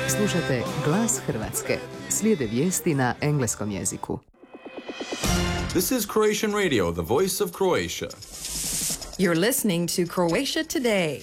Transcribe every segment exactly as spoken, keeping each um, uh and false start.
Slušate Glas Hrvatske. Slijede vijesti na engleskom jeziku. This is Croatian Radio, the voice of Croatia. You're listening to Croatia Today.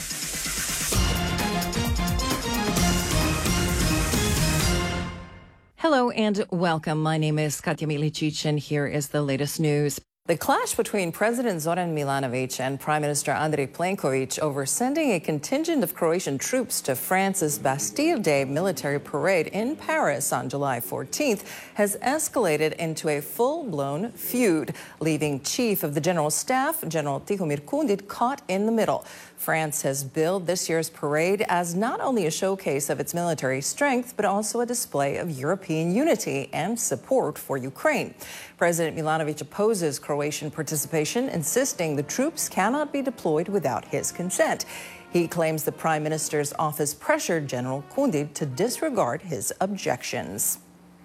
Hello and welcome. My name is Katja Milicic and here is the latest news. The clash between President Zoran Milanovic and Prime Minister Andrej Plenković over sending a contingent of Croatian troops to France's Bastille Day military parade in Paris on July fourteenth has escalated into a full-blown feud, leaving Chief of the General Staff, General Tihomir Kundit, caught in the middle. France has billed this year's parade as not only a showcase of its military strength, but also a display of European unity and support for Ukraine. President Milanovic opposes Croatian participation, insisting the troops cannot be deployed without his consent. He claims the Prime Minister's office pressured General Kundit to disregard his objections.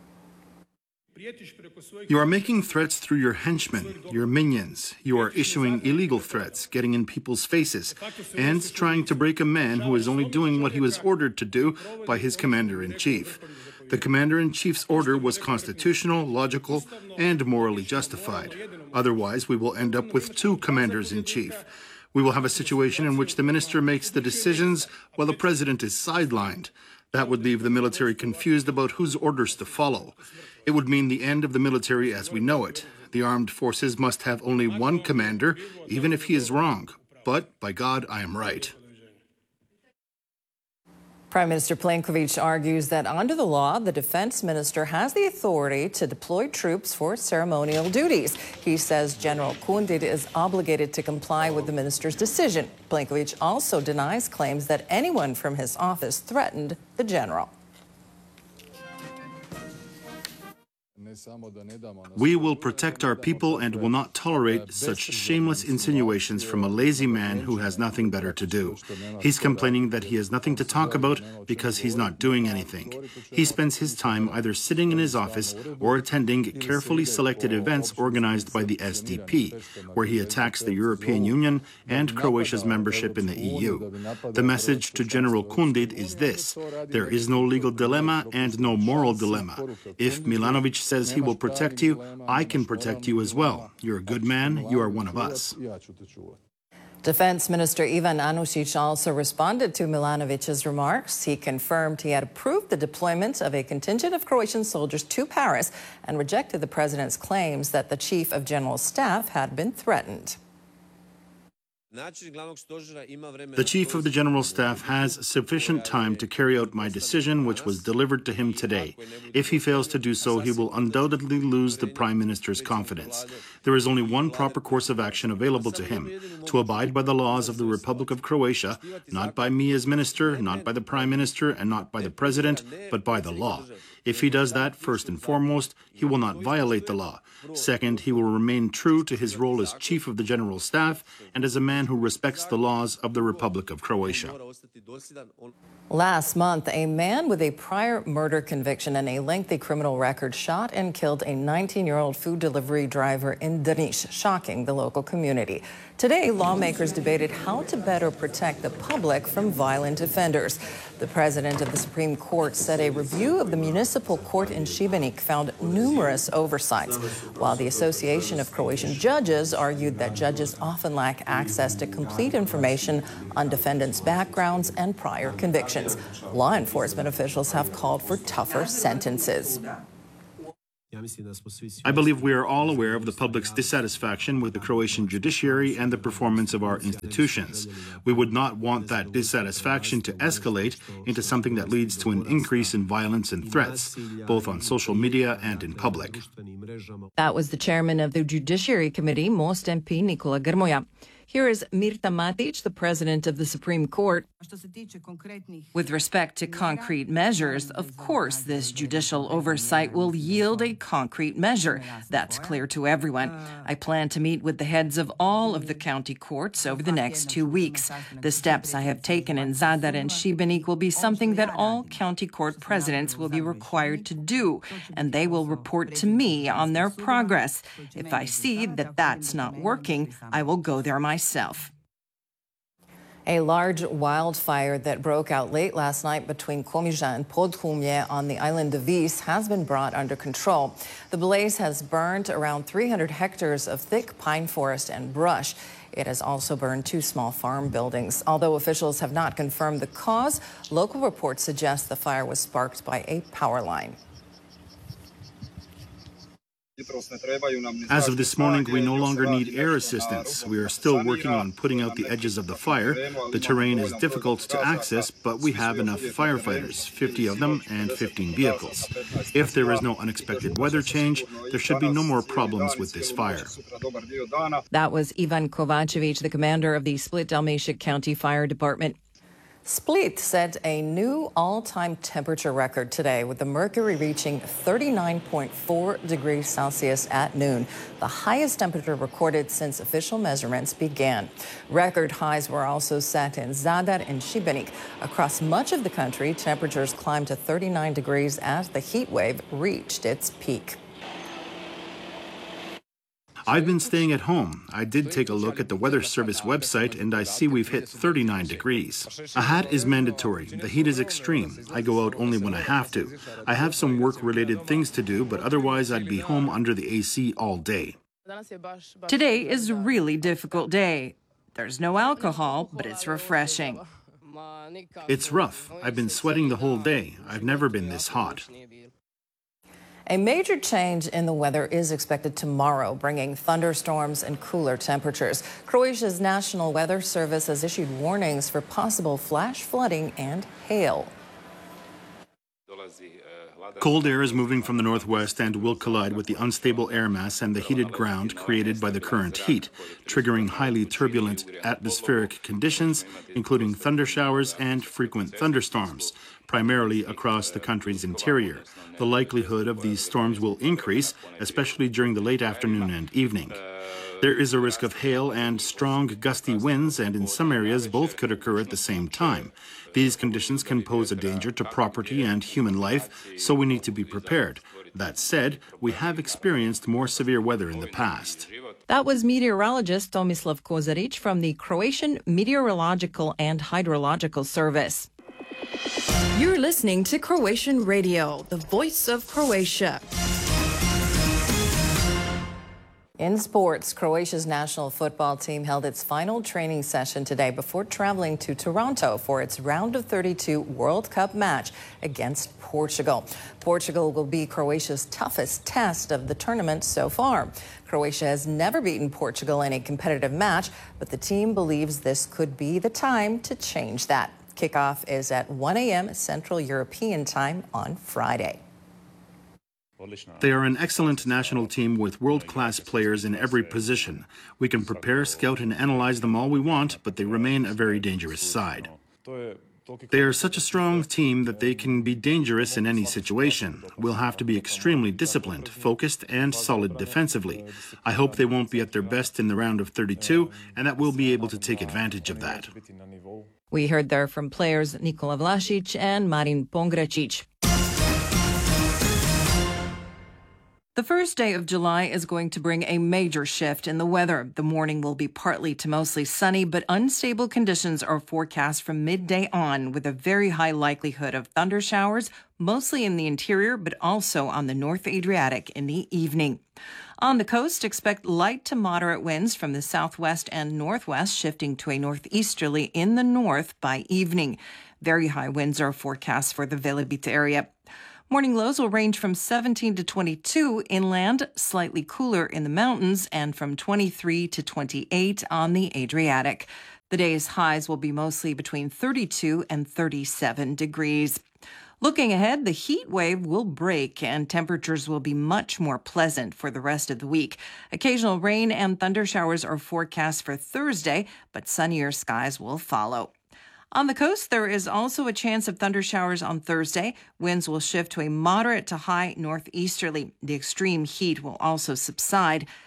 You are making threats through your henchmen, your minions. You are issuing illegal threats, getting in people's faces, and trying to break a man who is only doing what he was ordered to do by his commander-in-chief. The commander-in-chief's order was constitutional, logical, and morally justified. Otherwise, we will end up with two commanders-in-chief. We will have a situation in which the minister makes the decisions while the president is sidelined. That would leave the military confused about whose orders to follow. It would mean the end of the military as we know it. The armed forces must have only one commander, even if he is wrong. But, by God, I am right. Prime Minister Plenković argues that under the law, the defense minister has the authority to deploy troops for ceremonial duties. He says General Kundit is obligated to comply with the minister's decision. Plenković also denies claims that anyone from his office threatened the general. We will protect our people and will not tolerate such shameless insinuations from a lazy man who has nothing better to do. He's complaining that he has nothing to talk about because he's not doing anything. He spends his time either sitting in his office or attending carefully selected events organized by the S D P, where he attacks the European Union and Croatia's membership in the E U. The message to General Kundit is this: there is no legal dilemma and no moral dilemma. If Milanovic says he will protect you, I can protect you as well. You're a good man, you are one of us. Defense Minister Ivan Anušić also responded to Milanovic's remarks. He confirmed he had approved the deployment of a contingent of Croatian soldiers to Paris and rejected the president's claims that the Chief of General Staff had been threatened. The Chief of the General Staff has sufficient time to carry out my decision, which was delivered to him today. If he fails to do so, he will undoubtedly lose the Prime Minister's confidence. There is only one proper course of action available to him: to abide by the laws of the Republic of Croatia, not by me as minister, not by the Prime Minister, and not by the President, but by the law. If he does that, first and foremost, he will not violate the law. Second, he will remain true to his role as Chief of the General Staff and as a man who respects the laws of the Republic of Croatia. Last month, a man with a prior murder conviction and a lengthy criminal record shot and killed a nineteen-year-old food delivery driver in Drniš, shocking the local community. Today, lawmakers debated how to better protect the public from violent offenders. The president of the Supreme Court said a review of the municipal court in Šibenik found numerous oversights, while the Association of Croatian Judges argued that judges often lack access to complete information on defendants' backgrounds and prior convictions. Law enforcement officials have called for tougher sentences. I believe we are all aware of the public's dissatisfaction with the Croatian judiciary and the performance of our institutions. We would not want that dissatisfaction to escalate into something that leads to an increase in violence and threats, both on social media and in public. That was the chairman of the Judiciary Committee, Most M P Nikola Grmoja. Here is Mirta Matić, the president of the Supreme Court. With respect to concrete measures, of course, this judicial oversight will yield a concrete measure. That's clear to everyone. I plan to meet with the heads of all of the county courts over the next two weeks. The steps I have taken in Zadar and Šibenik will be something that all county court presidents will be required to do, and they will report to me on their progress. If I see that that's not working, I will go there myself. A large wildfire that broke out late last night between Komiža and Podhumje on the island of Vis has been brought under control. The blaze has burned around three hundred hectares of thick pine forest and brush. It has also burned two small farm buildings. Although officials have not confirmed the cause, local reports suggest the fire was sparked by a power line. As of this morning, we no longer need air assistance. We are still working on putting out the edges of the fire. The terrain is difficult to access, but we have enough firefighters, fifty of them and fifteen vehicles. If there is no unexpected weather change, there should be no more problems with this fire. That was Ivan Kovacevic, the commander of the Split Dalmatia County Fire Department. Split set a new all-time temperature record today, with the mercury reaching thirty-nine point four degrees Celsius at noon, the highest temperature recorded since official measurements began. Record highs were also set in Zadar and Šibenik. Across much of the country, temperatures climbed to thirty-nine degrees as the heat wave reached its peak. I've been staying at home. I did take a look at the Weather Service website and I see we've hit thirty-nine degrees. A hat is mandatory. The heat is extreme. I go out only when I have to. I have some work-related things to do, but otherwise I'd be home under the A C all day. Today is a really difficult day. There's no alcohol, but it's refreshing. It's rough. I've been sweating the whole day. I've never been this hot. A major change in the weather is expected tomorrow, bringing thunderstorms and cooler temperatures. Croatia's National Weather Service has issued warnings for possible flash flooding and hail. Cold air is moving from the northwest and will collide with the unstable air mass and the heated ground created by the current heat, triggering highly turbulent atmospheric conditions, including thunder showers and frequent thunderstorms, primarily across the country's interior. The likelihood of these storms will increase, especially during the late afternoon and evening. There is a risk of hail and strong gusty winds, and in some areas both could occur at the same time. These conditions can pose a danger to property and human life, so we need to be prepared. That said, we have experienced more severe weather in the past. That was meteorologist Tomislav Kozaric from the Croatian Meteorological and Hydrological Service. You're listening to Croatian Radio, the voice of Croatia. In sports, Croatia's national football team held its final training session today before traveling to Toronto for its round of thirty-two World Cup match against Portugal. Portugal will be Croatia's toughest test of the tournament so far. Croatia has never beaten Portugal in a competitive match, but the team believes this could be the time to change that. Kickoff is at one a m Central European Time on Friday. They are an excellent national team with world-class players in every position. We can prepare, scout, and analyze them all we want, but they remain a very dangerous side. They are such a strong team that they can be dangerous in any situation. We'll have to be extremely disciplined, focused, and solid defensively. I hope they won't be at their best in the round of thirty-two, and that we'll be able to take advantage of that. We heard there from players Nikola Vlašić and Marin Pongracic. The first day of July is going to bring a major shift in the weather. The morning will be partly to mostly sunny, but unstable conditions are forecast from midday on, with a very high likelihood of thunder showers, mostly in the interior, but also on the North Adriatic in the evening. On the coast, expect light to moderate winds from the southwest and northwest, shifting to a northeasterly in the north by evening. Very high winds are forecast for the Velebit area. Morning lows will range from seventeen to twenty-two inland, slightly cooler in the mountains, and from twenty-three to twenty-eight on the Adriatic. The day's highs will be mostly between thirty-two and thirty-seven degrees. Looking ahead, the heat wave will break and temperatures will be much more pleasant for the rest of the week. Occasional rain and thunder showers are forecast for Thursday, but sunnier skies will follow. On the coast, there is also a chance of thunder showers on Thursday. Winds will shift to a moderate to high northeasterly. The extreme heat will also subside.